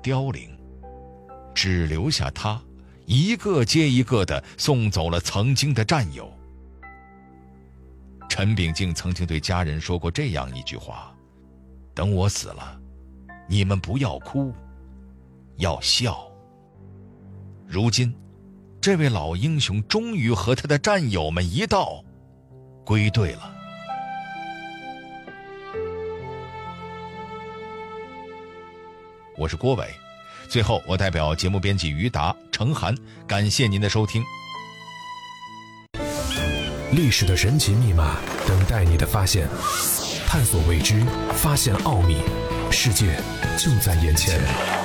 凋零，只留下他一个接一个地送走了曾经的战友。陈炳敬曾经对家人说过这样一句话：等我死了，你们不要哭，要笑。如今这位老英雄终于和他的战友们一道归队了。我是郭伟，最后我代表节目编辑于达、程涵，感谢您的收听。 历史的神奇密码等待你的发现，探索未知，发现奥秘，世界就在眼前。